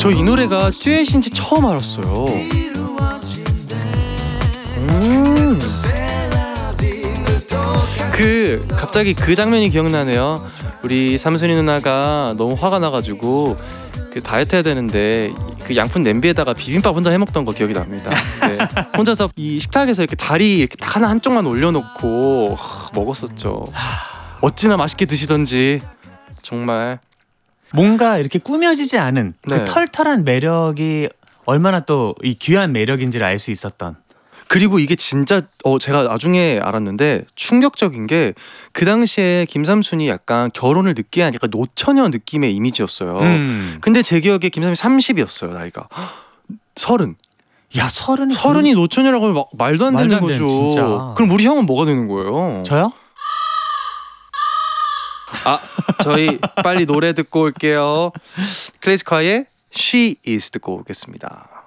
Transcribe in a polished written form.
저 이 노래가 듀엣인지 처음 알았어요. 갑자기 그 장면이 기억나네요. 우리 삼순이 누나가 너무 화가 나가지고 그 다이어트 해야 되는데 그 양푼 냄비에다가 비빔밥 혼자 해먹던 거 기억이 납니다. 네. 혼자서 이 식탁에서 이렇게 다리 이렇게 딱 하나 한쪽만 올려놓고 먹었었죠. 어찌나 맛있게 드시던지 정말. 뭔가 이렇게 꾸며지지 않은 그 네. 털털한 매력이 얼마나 또 이 귀한 매력인지를 알 수 있었던. 그리고 이게 진짜 제가 나중에 알았는데 충격적인 게 그 당시에 김삼순이 약간 결혼을 늦게 한 약간 노처녀 느낌의 이미지였어요. 근데 제 기억에 김삼순이 30이었어요 나이가. 30. 야, 서른이 노처녀라고 하면 말도 안 되는 거죠. 진짜. 그럼 우리 형은 뭐가 되는 거예요? 저요? 저희 빨리 노래 듣고 올게요. 클래식화의 She Is 듣고 오겠습니다.